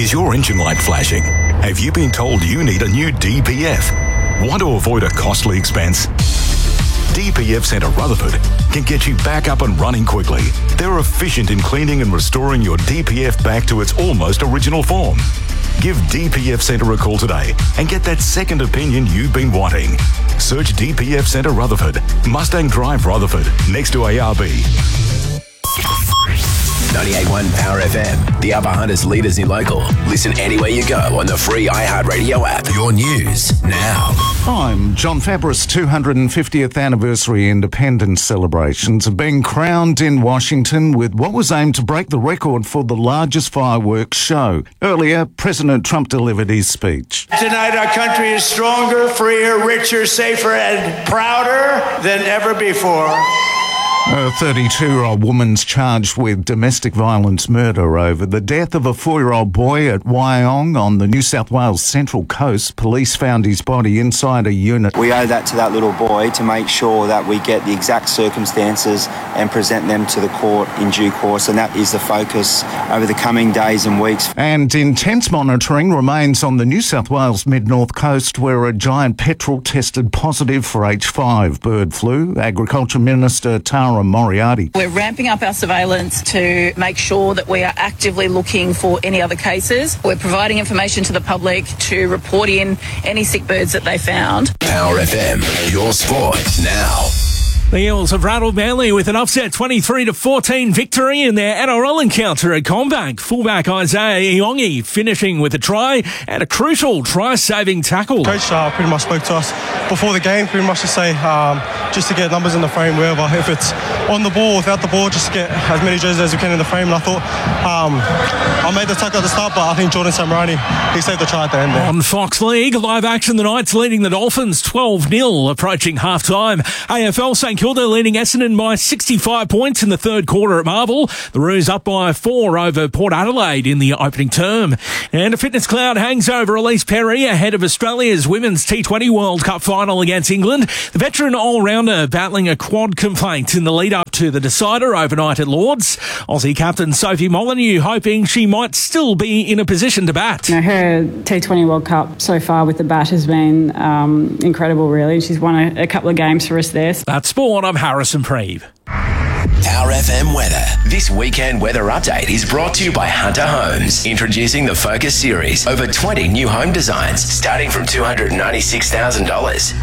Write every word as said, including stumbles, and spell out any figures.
Is your engine light flashing? Have you been told you need a new D P F? Want to avoid a costly expense? D P F Centre Rutherford can get you back up and running quickly. They're efficient in cleaning and restoring your D P F back to its almost original form. Give D P F Centre a call today and get that second opinion you've been wanting. Search D P F Centre Rutherford, Mustang Drive Rutherford, next to A R B. ninety-eight point one Power F M, the Upper Hunters leaders in local. Listen anywhere you go on the free iHeartRadio app. Your news now. I'm John Fabris. two hundred fiftieth anniversary independence celebrations have been crowned in Washington with what was aimed to break the record for the largest fireworks show. Earlier, President Trump delivered his speech. Tonight our country is stronger, freer, richer, safer, and prouder than ever before. A thirty-two-year-old woman's charged with domestic violence murder over the death of a four-year-old boy at Wyong on the New South Wales Central Coast. Police found his body inside a unit. We owe that to that little boy to make sure that we get the exact circumstances and present them to the court in due course, and that is the focus over the coming days and weeks. And intense monitoring remains on the New South Wales mid-north coast, where a giant petrel tested positive for H five bird flu. Agriculture Minister Tara Moriarty. We're ramping up our surveillance to make sure that we are actively looking for any other cases. We're providing information to the public to report in any sick birds that they found. Power F M, your sport now. The Eels have rattled Manly with an upset twenty-three to fourteen victory in their N R L encounter at Combank. Fullback Isaiah Iongi finishing with a try and a crucial try-saving tackle. Coach uh, pretty much spoke to us before the game, pretty much to say um, just to get numbers in the frame wherever. If it's on the ball, without the ball, just to get as many jerseys as we can in the frame. And I thought um, I made the tackle at the start, but I think Jordan Samarani, he saved the try at the end there. On Fox League, live action, the Knights leading the Dolphins twelve nil approaching half-time. A F L St Kilda leading Essendon by sixty-five points in the third quarter at Marvel. The Roos up by four over Port Adelaide in the opening term. And a fitness cloud hangs over Elise Perry ahead of Australia's Women's T twenty World Cup final against England. The veteran all-rounder battling a quad complaint in the lead-up to the decider overnight at Lords. Aussie captain Sophie Molyneux hoping she might still be in a position to bat. You know, her T twenty World Cup so far with the bat has been um, incredible, really. She's won a, a couple of games for us there. That's sport. I'm Harrison Preeve. Power F M weather. This weekend weather update is brought to you by Hunter Homes. Introducing the Focus Series. Over twenty new home designs starting from two hundred ninety-six thousand dollars.